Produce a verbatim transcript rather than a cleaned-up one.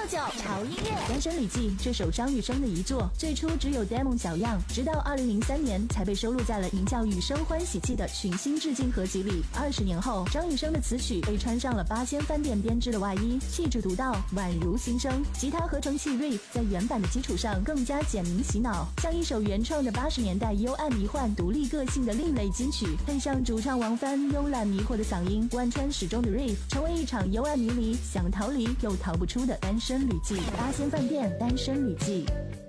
九潮音乐。 《单身旅记》这首张雨生的遗作，最初只有 demo 小样，直到二零零三年才被收录在了名叫《雨生欢喜记》的群星致敬合集里。二十年后，张雨生的词曲被穿上了八仙饭店编织的外衣，气质独到，宛如新生。吉他合成器 riff 在原版的基础上更加简明洗脑，像一首原创的八十年代幽暗迷幻、独立个性的另类金曲，配上主唱王帆慵懒迷惑的嗓音，贯穿始终的 riff， 成为一场幽暗迷离、想逃离又逃不出的单身旅记。八仙饭店单身旅记。